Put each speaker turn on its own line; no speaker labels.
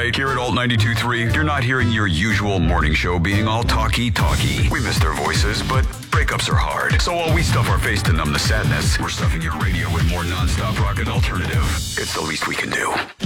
tonight. Here at Alt 92.3, you're not hearing your usual morning show being all talky. We miss their voices, but breakups are hard. So while we stuff our face to numb the sadness, we're stuffing your radio with more non-stop rock and alternative. It's the least we can do.